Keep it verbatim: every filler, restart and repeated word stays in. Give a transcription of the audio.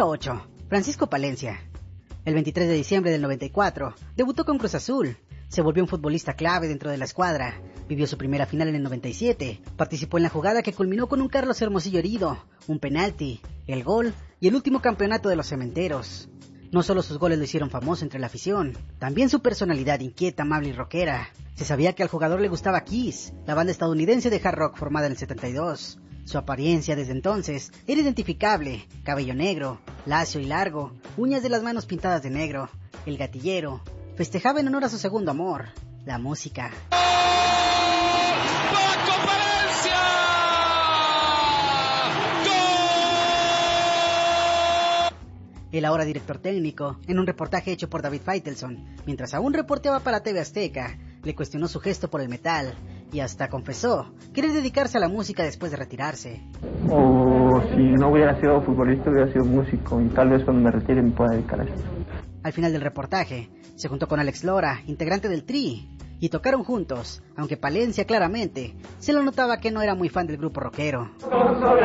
Número ocho. Francisco Palencia. El veintitrés de diciembre del noventa y cuatro, debutó con Cruz Azul. Se volvió un futbolista clave dentro de la escuadra. Vivió su primera final en el noventa y siete. Participó en la jugada que culminó con un Carlos Hermosillo herido, un penalti, el gol y el último campeonato de los Cementeros. No solo sus goles lo hicieron famoso entre la afición, también su personalidad inquieta, amable y rockera. Se sabía que al jugador le gustaba Kiss, la banda estadounidense de hard rock formada en el setenta y dos. Su apariencia desde entonces era identificable: cabello negro, lacio y largo, uñas de las manos pintadas de negro, el gatillero. Festejaba en honor a su segundo amor, la música. ¡Paco Palencia! ¡Gol! El ahora director técnico, en un reportaje hecho por David Faitelson, mientras aún reporteaba para T V Azteca, le cuestionó su gesto por el metal y hasta confesó querer dedicarse a la música después de retirarse. O si no hubiera sido futbolista, hubiera sido músico y tal vez cuando me retire me pueda dedicar a esto. Al final del reportaje, se juntó con Alex Lora, integrante del Tri, y tocaron juntos, aunque Palencia claramente se lo notaba que no era muy fan del grupo rockero.